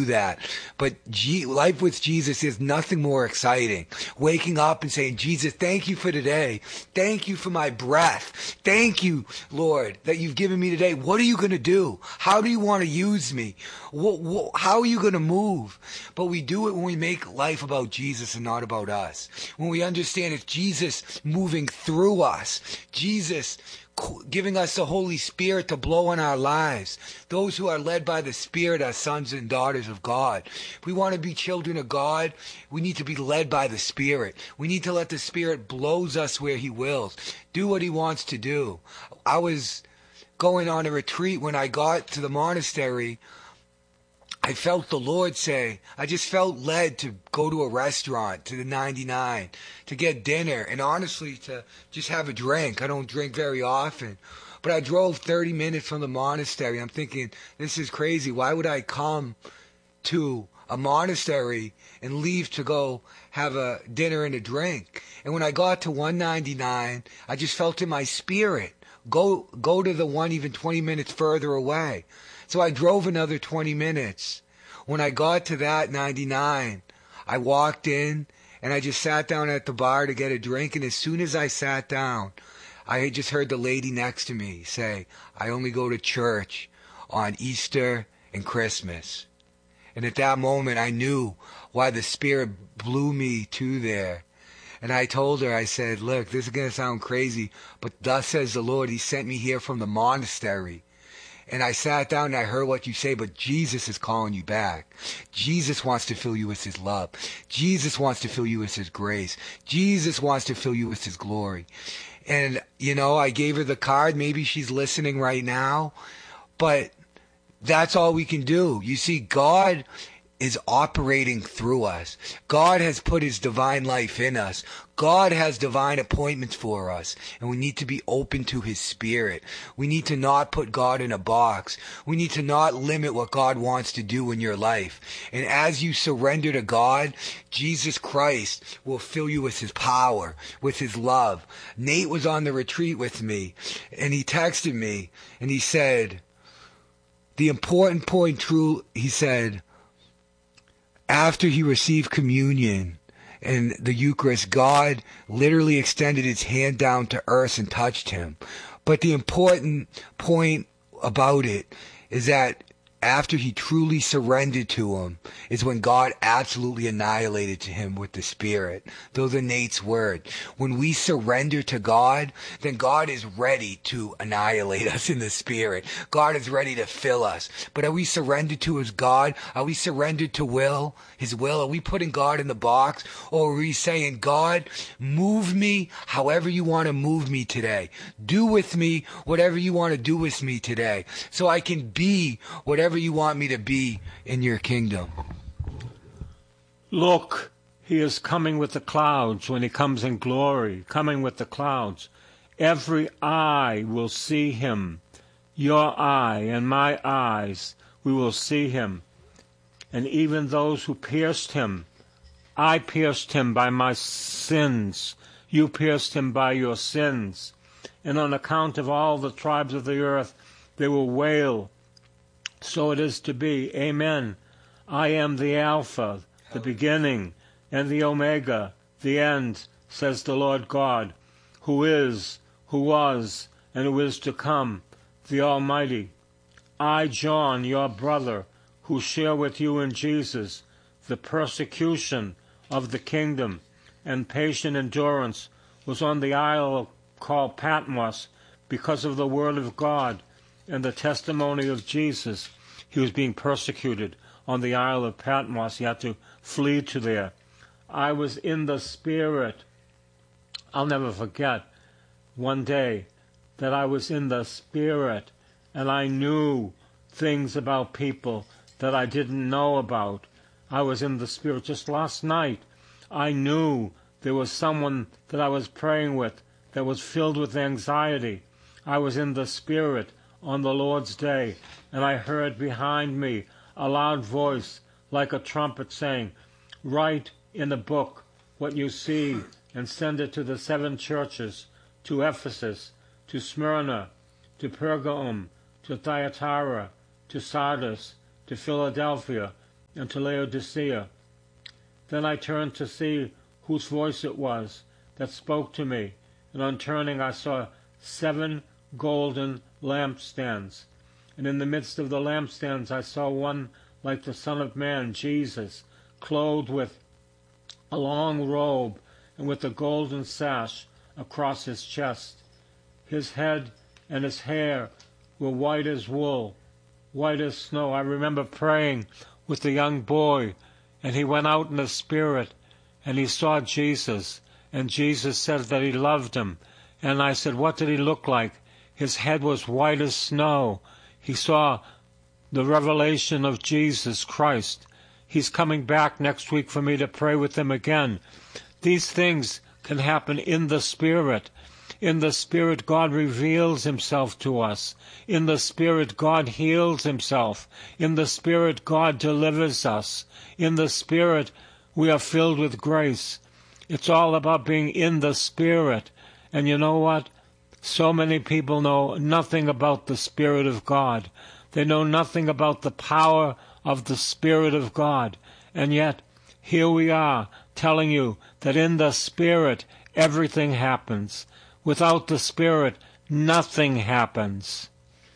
that. But life with Jesus is nothing more exciting. Waking up and saying, Jesus, thank you for today. Thank you for my breath. Thank you, Lord, that you've given me today. What are you going to do? How do you want to use me? How are you going to move? But we do it when we make life about Jesus and not about us. When we understand it's Jesus moving through us. Jesus giving us the Holy Spirit to blow on our lives. Those who are led by the Spirit are sons and daughters of God. If we want to be children of God, we need to be led by the Spirit. We need to let the Spirit blows us where He wills. Do what He wants to do. I was going on a retreat. When I got to the monastery, I felt the Lord say, I just felt led to go to a restaurant, to the 99, to get dinner, and honestly to just have a drink. I don't drink very often. But I drove 30 minutes from the monastery. I'm thinking, this is crazy. Why would I come to a monastery and leave to go have a dinner and a drink? And when I got to 199, I just felt in my spirit, go to the one even 20 minutes further away. So I drove another 20 minutes. When I got to that 99, I walked in and I just sat down at the bar to get a drink. And as soon as I sat down, I had just heard the lady next to me say, I only go to church on Easter and Christmas. And at that moment, I knew why the Spirit blew me to there. And I told her, I said, look, this is going to sound crazy, but thus says the Lord, He sent me here from the monastery. And I sat down and I heard what you say, but Jesus is calling you back. Jesus wants to fill you with His love. Jesus wants to fill you with His grace. Jesus wants to fill you with His glory. And, I gave her the card. Maybe she's listening right now. But that's all we can do. You see, God is operating through us. God has put His divine life in us. God has divine appointments for us, and we need to be open to His Spirit. We need to not put God in a box. We need to not limit what God wants to do in your life. And as you surrender to God, Jesus Christ will fill you with His power, with His love. Nate was on the retreat with me, and he texted me, and he said, the important point, he said, after he received communion and the Eucharist, God literally extended His hand down to earth and touched him. But the important point about it is that after he truly surrendered to Him is when God absolutely annihilated to him with the Spirit. Those are Nate's words. When we surrender to God, then God is ready to annihilate us in the Spirit. God is ready to fill us. But are we surrendered to His God? Are we surrendered to His will? Are we putting God in the box? Or are we saying, God, move me however you want to move me today. Do with me whatever you want to do with me today, so I can be whatever you want me to be in your kingdom. Look, He is coming with the clouds when He comes in glory, coming with the clouds. Every eye will see Him. Your eye and my eyes, we will see Him. And even those who pierced Him, I pierced Him by my sins. You pierced Him by your sins. And on account of all the tribes of the earth, they will wail. So it is to be. Amen. I am the Alpha, the beginning, and the Omega, the end, says the Lord God, who is, who was, and who is to come, the Almighty. I, John, your brother, who share with you in Jesus the persecution of the kingdom and patient endurance, was on the isle called Patmos because of the word of God and the testimony of Jesus. He was being persecuted on the Isle of Patmos. He had to flee to there. I was in the Spirit. I'll never forget one day that I was in the Spirit and I knew things about people that I didn't know about. I was in the Spirit. Just last night, I knew there was someone that I was praying with that was filled with anxiety. I was in the Spirit on the Lord's day, and I heard behind me a loud voice like a trumpet saying, write in a book what you see and send it to the 7 churches, to Ephesus, to Smyrna, to Pergamum, to Thyatira, to Sardis, to Philadelphia, and to Laodicea. Then I turned to see whose voice it was that spoke to me, and on turning I saw 7 golden lampstands. And in the midst of the lampstands I saw one like the Son of Man, Jesus, clothed with a long robe and with a golden sash across his chest. His head and his hair were white as wool, white as snow. I remember praying with the young boy, and he went out in the Spirit, and he saw Jesus, and Jesus said that he loved him. And I said, what did he look like? His head was white as snow. He saw the revelation of Jesus Christ. He's coming back next week for me to pray with him again. These things can happen in the Spirit. In the Spirit, God reveals himself to us. In the Spirit, God heals himself. In the Spirit, God delivers us. In the Spirit, we are filled with grace. It's all about being in the Spirit. And you know what? So many people know nothing about the Spirit of God. They know nothing about the power of the Spirit of God. And yet, here we are telling you that in the Spirit, everything happens. Without the Spirit, nothing happens.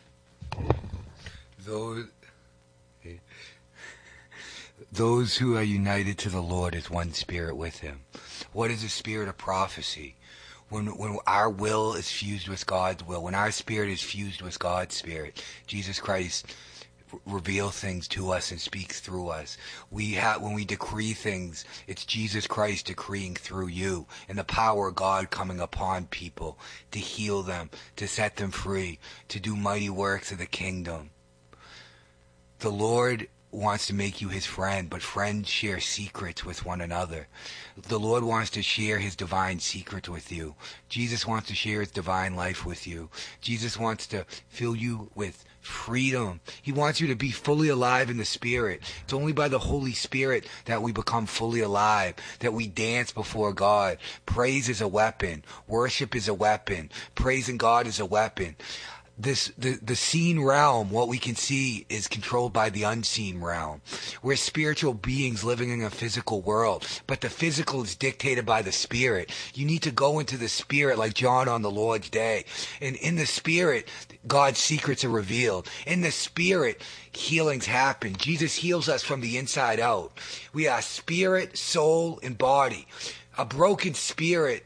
Those who are united to the Lord is one spirit with him. What is the spirit of prophecy? When our will is fused with God's will, when our spirit is fused with God's spirit, Jesus Christ reveals things to us and speaks through us. When we decree things, it's Jesus Christ decreeing through you, and the power of God coming upon people to heal them, to set them free, to do mighty works of the kingdom. The Lord wants to make you his friend, but friends share secrets with one another. The Lord wants to share his divine secrets with you. Jesus wants to share his divine life with you. Jesus wants to fill you with freedom. He wants you to be fully alive in the Spirit. It's only by the Holy Spirit that we become fully alive, that we dance before God. Praise is a weapon. Worship is a weapon. Praising God is a weapon. The seen realm, what we can see, is controlled by the unseen realm. We're spiritual beings living in a physical world, but the physical is dictated by the Spirit. You need to go into the Spirit like John on the Lord's day. And in the Spirit, God's secrets are revealed. In the Spirit, healings happen. Jesus heals us from the inside out. We are spirit, soul, and body. A broken spirit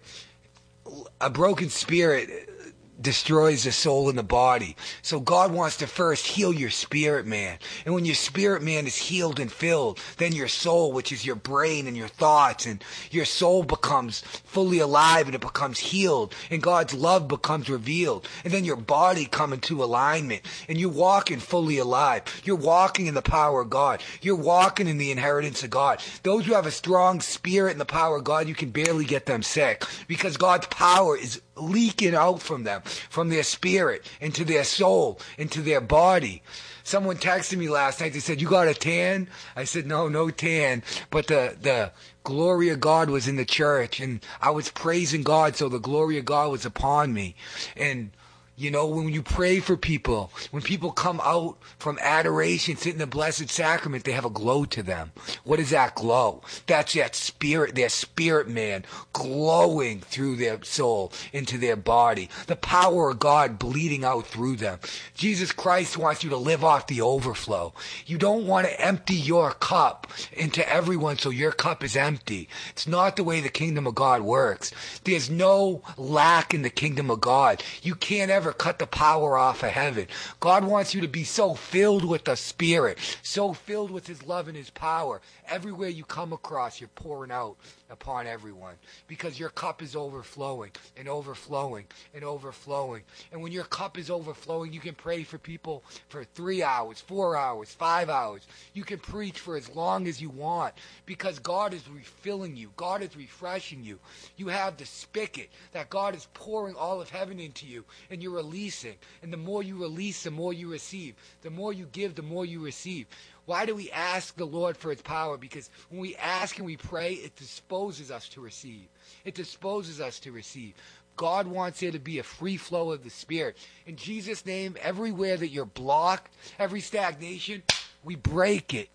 destroys the soul and the body. So God wants to first heal your spirit man. And when your spirit man is healed and filled, then your soul, which is your brain and your thoughts, and your soul becomes fully alive and it becomes healed, and God's love becomes revealed. And then your body comes into alignment, and you're walking fully alive. You're walking in the power of God. You're walking in the inheritance of God. Those who have a strong spirit and the power of God, you can barely get them sick, because God's power is leaking out from them, from their spirit into their soul, into their body. Someone texted me last night. They said, you got a tan? I said, no tan. But the glory of God was in the church, and I was praising God, so the glory of God was upon me. And you know, when you pray for people, when people come out from adoration, sit in the Blessed Sacrament, they have a glow to them. What is that glow? That's that spirit, their spirit man, glowing through their soul into their body. The power of God bleeding out through them. Jesus Christ wants you to live off the overflow. You don't want to empty your cup into everyone so your cup is empty. It's not the way the kingdom of God works. There's no lack in the kingdom of God. You can't ever cut the power off of heaven. God wants you to be so filled with the Spirit, so filled with his love and his power. Everywhere you come across, you're pouring out upon everyone, because your cup is overflowing and overflowing and overflowing. And when your cup is overflowing, you can pray for people for 3 hours, 4 hours, 5 hours. You can preach for as long as you want, because God is refilling you. God is refreshing you. You have the spigot that God is pouring all of heaven into you, and you're releasing. And the more you release, the more you receive. The more you give, the more you receive. Why do we ask the Lord for his power? Because when we ask and we pray, it disposes us to receive. It disposes us to receive. God wants there to be a free flow of the Spirit. In Jesus' name, everywhere that you're blocked, every stagnation, we break it.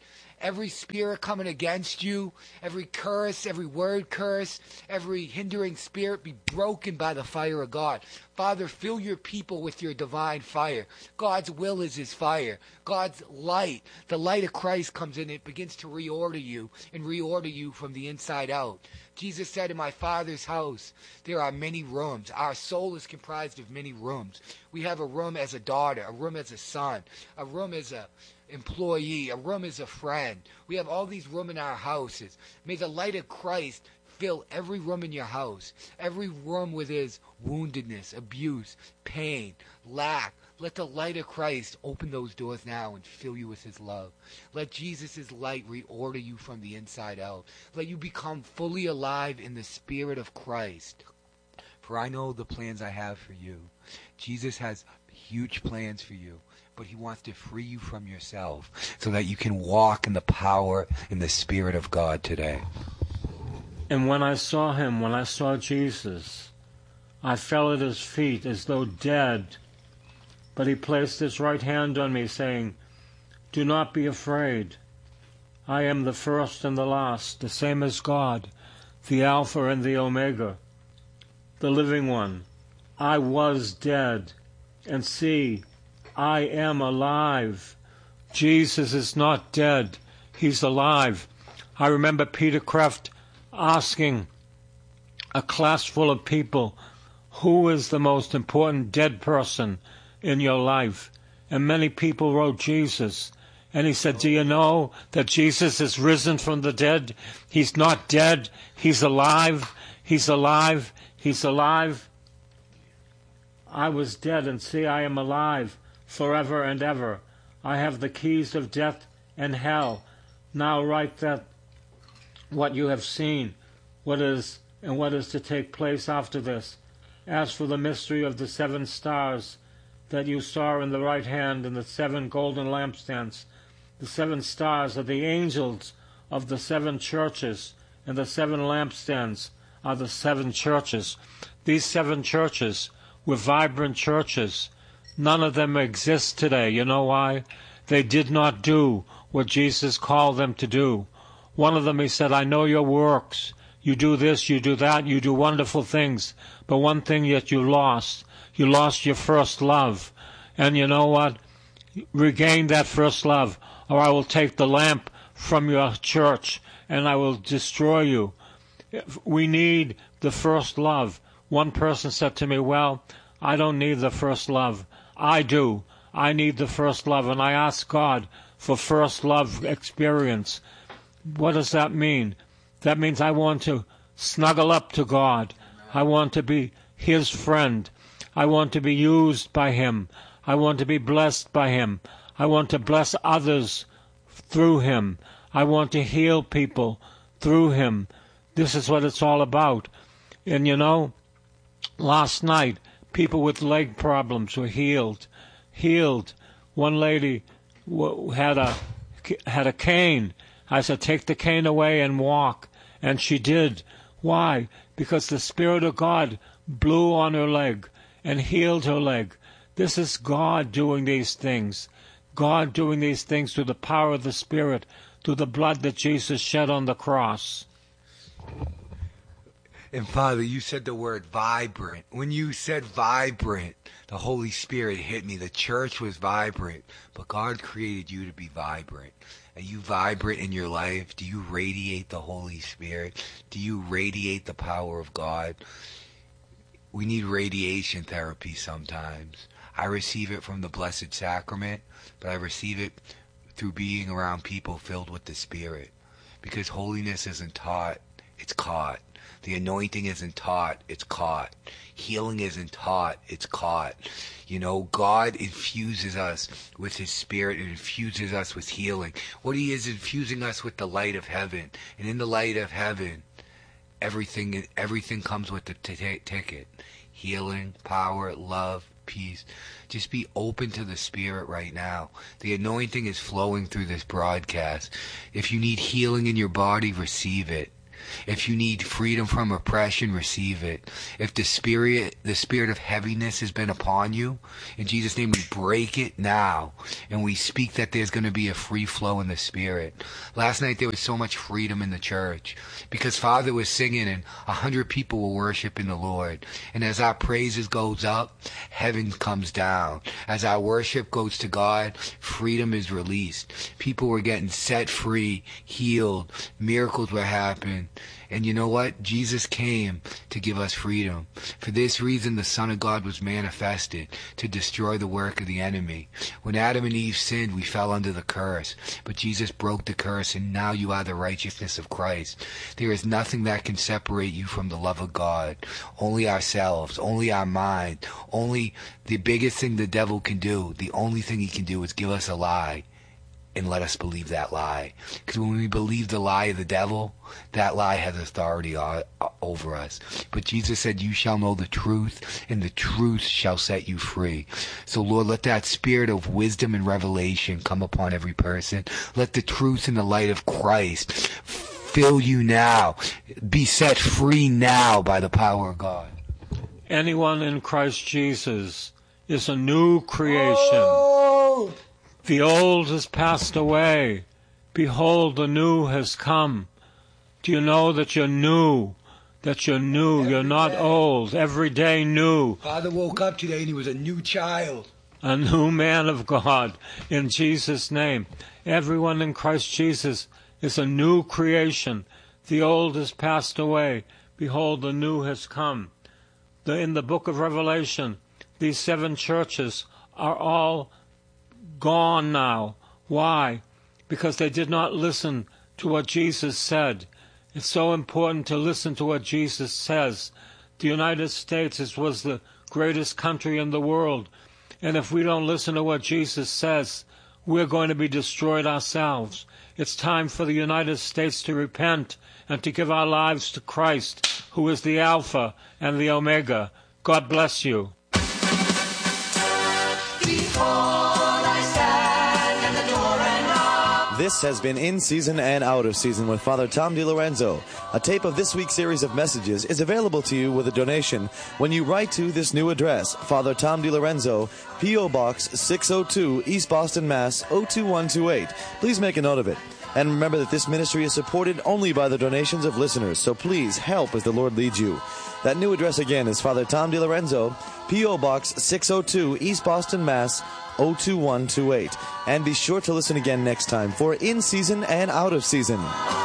every spirit coming against you, every curse, every word curse, every hindering spirit be broken by the fire of God. Father, fill your people with your divine fire. God's will is his fire. God's light, the light of Christ comes in, it begins to reorder you and reorder you from the inside out. Jesus said, in my Father's house, there are many rooms. Our soul is comprised of many rooms. We have a room as a daughter, a room as a son, a room as a employee, a room as a friend. We have all these rooms in our houses. May the light of Christ fill every room in your house, every room with his woundedness, abuse, pain, lack. Let the light of Christ open those doors now and fill you with his love. Let Jesus' light reorder you from the inside out. Let you become fully alive in the Spirit of Christ. For I know the plans I have for you. Jesus has huge plans for you, but he wants to free you from yourself so that you can walk in the power and the Spirit of God today. And when I saw him, when I saw Jesus, I fell at his feet as though dead. But he placed his right hand on me, saying, do not be afraid. I am the first and the last, the same as God, the Alpha and the Omega, the living one. I was dead, and see, I am alive. Jesus is not dead. He's alive. I remember Peter Kreeft asking a class full of people, who is the most important dead person in your life? And many people wrote Jesus. And he said, do you know that Jesus is risen from the dead? He's not dead. He's alive. He's alive. He's alive. I was dead, and see, I am alive forever and ever. I have the keys of death and hell. Now write that what you have seen, what is to take place after this. As for the mystery of the 7 stars that you saw in the right hand and the 7 golden lampstands, the 7 stars are the angels of the 7 churches, and the 7 lampstands are the 7 churches. These 7 churches were vibrant churches. None of them exist today. You know why? They did not do what Jesus called them to do. One of them, he said, I know your works. You do this, you do that, you do wonderful things. But one thing that you lost your first love. And you know what? Regain that first love, or I will take the lamp from your church and I will destroy you. We need the first love. One person said to me, well, I don't need the first love. I do. I need the first love. And I ask God for first love experience. What does that mean? That means I want to snuggle up to God. I want to be his friend. I want to be used by him. I want to be blessed by him. I want to bless others through him. I want to heal people through him. This is what it's all about. And you know, last night, people with leg problems were healed. One lady had a cane. I said, take the cane away and walk. And she did. Why? Because the Spirit of God blew on her leg and healed her leg. This is God doing these things. God doing these things through the power of the Spirit, through the blood that Jesus shed on the cross. And Father, you said the word vibrant. When you said vibrant, the Holy Spirit hit me. The church was vibrant, but God created you to be vibrant. Are you vibrant in your life? Do you radiate the Holy Spirit? Do you radiate the power of God? We need radiation therapy sometimes. I receive it from the Blessed Sacrament, but I receive it through being around people filled with the Spirit. Because holiness isn't taught, it's caught. The anointing isn't taught, it's caught. Healing isn't taught, it's caught. You know, God infuses us with his Spirit and infuses us with healing. What he is infusing us with the light of heaven. And in the light of heaven, everything comes with the ticket. Healing, power, love, peace. Just be open to the Spirit right now. The anointing is flowing through this broadcast. If you need healing in your body, receive it. If you need freedom from oppression, receive it. If the spirit of heaviness has been upon you, in Jesus' name we break it now. And we speak that there's going to be a free flow in the spirit. Last night there was so much freedom in the church because Father was singing and 100 people were worshiping the Lord. And as our praises goes up, heaven comes down. As our worship goes to God, freedom is released. People were getting set free, healed, miracles were happening. And you know what? Jesus came to give us freedom. For this reason, the Son of God was manifested to destroy the work of the enemy. When Adam and Eve sinned, we fell under the curse. But Jesus broke the curse, and now you are the righteousness of Christ. There is nothing that can separate you from the love of God. Only ourselves, only our mind, only the biggest thing the devil can do, the only thing he can do is give us a lie. And let us believe that lie. Because when we believe the lie of the devil, that lie has authority over us. But Jesus said, you shall know the truth, and the truth shall set you free. So Lord, let that spirit of wisdom and revelation come upon every person. Let the truth and the light of Christ fill you now. Be set free now by the power of God. Anyone in Christ Jesus is a new creation. Oh! The old has passed away. Behold, the new has come. Do you know that you're new? That you're new. Every you're not day. old. Every day new. Father woke up today and he was a new child. A new man of God in Jesus' name. Everyone in Christ Jesus is a new creation. The old has passed away. Behold, the new has come. In the book of Revelation, these 7 churches are all gone now. Why? Because they did not listen to what Jesus said. It's so important to listen to what Jesus says. The United States was the greatest country in the world. And if we don't listen to what Jesus says, we're going to be destroyed ourselves. It's time for the United States to repent and to give our lives to Christ, who is the Alpha and the Omega. God bless you. This has been In Season and Out of Season with Father Tom DiLorenzo. A tape of this week's series of messages is available to you with a donation when you write to this new address, Father Tom DiLorenzo, P.O. Box 602, East Boston, Mass. 02128. Please make a note of it. And remember that this ministry is supported only by the donations of listeners, so please help as the Lord leads you. That new address again is Father Tom DiLorenzo, P.O. Box 602, East Boston, Mass. 02128. And be sure to listen again next time for In Season and Out of Season.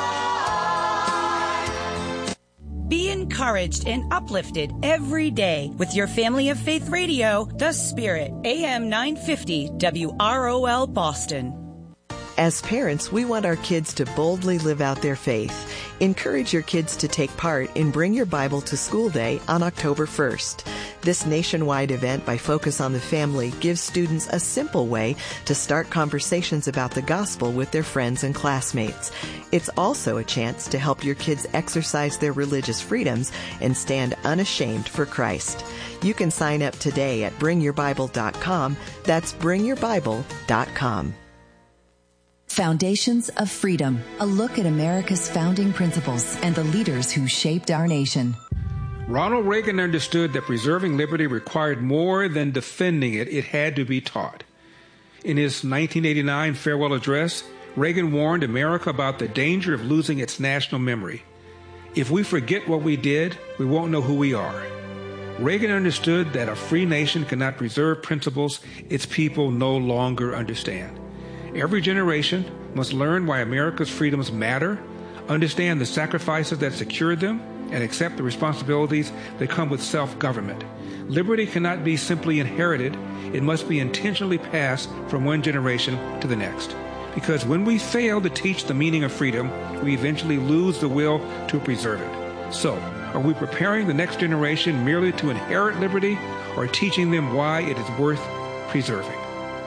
Be encouraged and uplifted every day with your Family of Faith Radio, The Spirit, AM 950 WROL Boston. As parents, we want our kids to boldly live out their faith. Encourage your kids to take part in Bring Your Bible to School Day on October 1st. This nationwide event by Focus on the Family gives students a simple way to start conversations about the gospel with their friends and classmates. It's also a chance to help your kids exercise their religious freedoms and stand unashamed for Christ. You can sign up today at bringyourbible.com. That's bringyourbible.com. Foundations of Freedom, a look at America's founding principles and the leaders who shaped our nation. Ronald Reagan understood that preserving liberty required more than defending it. It had to be taught. In his 1989 farewell address, Reagan warned America about the danger of losing its national memory. If we forget what we did, we won't know who we are. Reagan understood that a free nation cannot preserve principles its people no longer understand. Every generation must learn why America's freedoms matter, understand the sacrifices that secured them, and accept the responsibilities that come with self-government. Liberty cannot be simply inherited. It must be intentionally passed from one generation to the next. Because when we fail to teach the meaning of freedom, we eventually lose the will to preserve it. So, are we preparing the next generation merely to inherit liberty, or teaching them why it is worth preserving?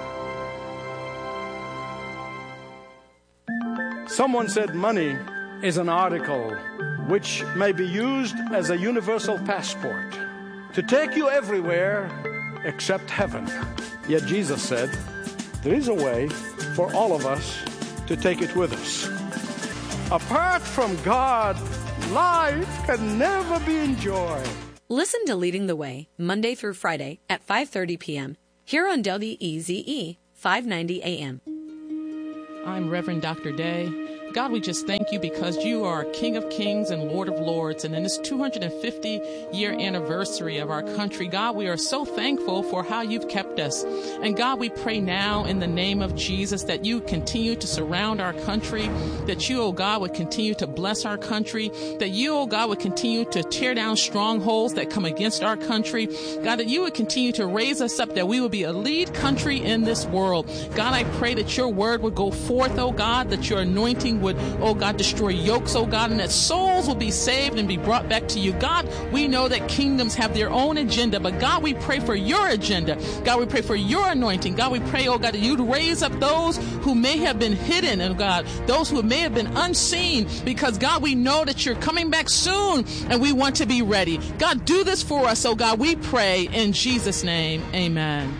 Someone said money is an article which may be used as a universal passport to take you everywhere except heaven. Yet Jesus said, there is a way for all of us to take it with us. Apart from God life can never be enjoyed. Listen to Leading the Way, Monday through Friday at 5:30 p.m. here on WEZE 590 AM. I'm Reverend Dr. Day. God, we just thank you because you are King of Kings and Lord of Lords. And in this 250-year anniversary of our country, God, we are so thankful for how you've kept us. And God, we pray now in the name of Jesus that you continue to surround our country, that you, oh God, would continue to bless our country, that you, oh God, would continue to tear down strongholds that come against our country. God, that you would continue to raise us up, that we would be a lead country in this world. God, I pray that your word would go forth, oh God, that your anointing would, oh God, destroy yokes, oh God, and that souls will be saved and be brought back to you. God, we know that kingdoms have their own agenda, but God, we pray for your agenda. God, we pray for your anointing. God, we pray, oh God, that you'd raise up those who may have been hidden, and God, those who may have been unseen, because God, we know that you're coming back soon, and we want to be ready. God, do this for us, oh God, we pray in Jesus' name, amen.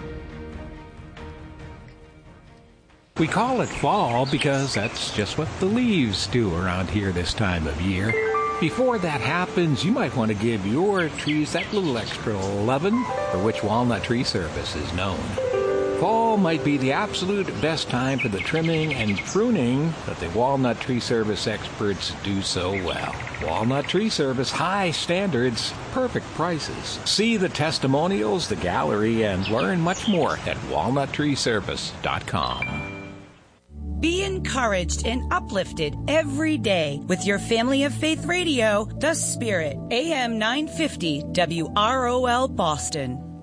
We call it fall because that's just what the leaves do around here this time of year. Before that happens, you might want to give your trees that little extra lovin', for which Walnut Tree Service is known. Fall might be the absolute best time for the trimming and pruning that the Walnut Tree Service experts do so well. Walnut Tree Service, high standards, perfect prices. See the testimonials, the gallery, and learn much more at walnuttreeservice.com. Be encouraged and uplifted every day with your Family of Faith Radio, The Spirit, AM 950 WROL Boston.